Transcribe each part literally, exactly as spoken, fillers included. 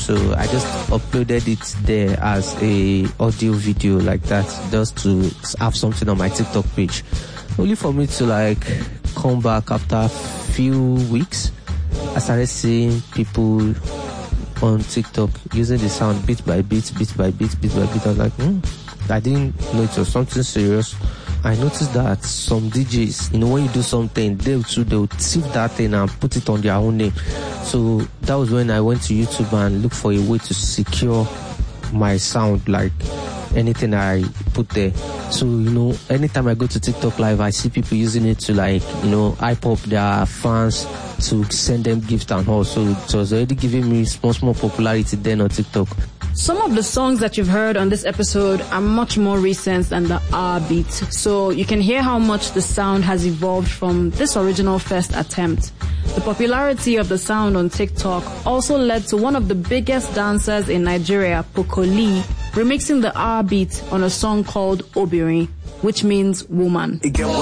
So I just uploaded it there as a audio video like that, just to have something on my TikTok page. Only for me to like come back after a few weeks, I started seeing people on TikTok using the sound bit by bit, bit by bit, bit by bit. I was like, hmm, I didn't know it was something serious. I noticed that some D Js, you know, when you do something, they too, they'll tip that thing and put it on their own name. So that was when I went to YouTube and looked for a way to secure my sound, like anything I put there. So, you know, anytime I go to TikTok Live, I see people using it to, like, you know, hype up their fans, to send them gifts and all. So it was already giving me small, small popularity then on TikTok. Some of the songs that you've heard on this episode are much more recent than the R beat, so you can hear how much the sound has evolved from this original first attempt. The popularity of the sound on TikTok also led to one of the biggest dancers in Nigeria, Pokoli, remixing the R beat on a song called Obirin, which means woman.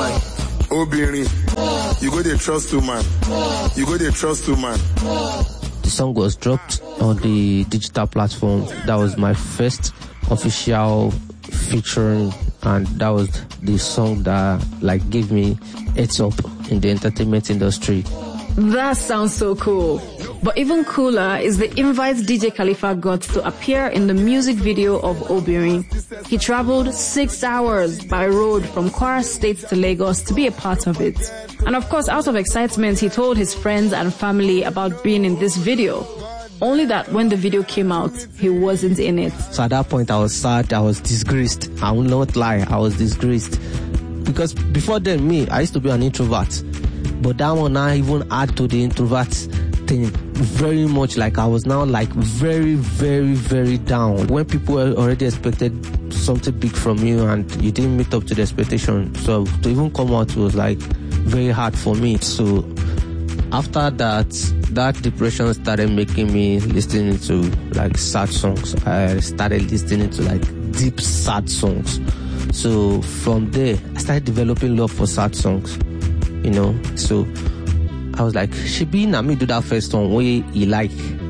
Obirin, you go there trust woman. You go there trust woman. The song was dropped on the digital platform. That was my first official featuring, and that was the song that like gave me heads up in the entertainment industry. That sounds so cool. But even cooler is the invite D J Khalifa got to appear in the music video of Obirin. He traveled six hours by road from Kwara State to Lagos to be a part of it. And of course, out of excitement, he told his friends and family about being in this video. Only that when the video came out, he wasn't in it. So at that point, I was sad, I was disgraced. I will not lie, I was disgraced. Because before then, me, I used to be an introvert. But that one now even add to the introvert thing very much. Like I was now like very, very, very down. When people already expected something big from you and you didn't meet up to the expectation. So to even come out was like very hard for me. So after that, that depression started making me listening to like sad songs. I started listening to like deep sad songs. So from there, I started developing love for sad songs. You know, so I was like, Shibi, na me do that first one where you like.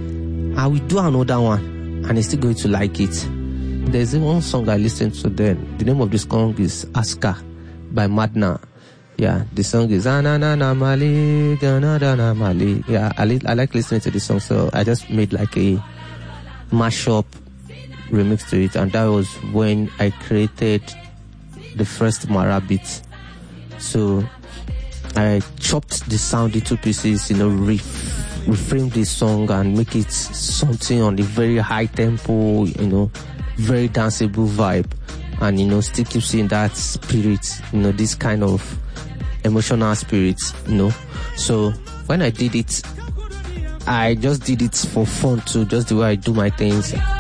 I will do another one and he's still going to like it. There's one song I listened to then. The name of this song is Aska by Madna. Yeah, the song is Anana Mali, Ganadana Mali. Yeah, I, li- I like listening to this song, so I just made like a mashup remix to it, and that was when I created the first Mara beat. So I chopped the sound into pieces, you know, re- reframe the song and make it something on the very high tempo, you know, very danceable vibe, and, you know, still keep seeing that spirit, you know, this kind of emotional spirit, you know. So when I did it, I just did it for fun too, just the way I do my things.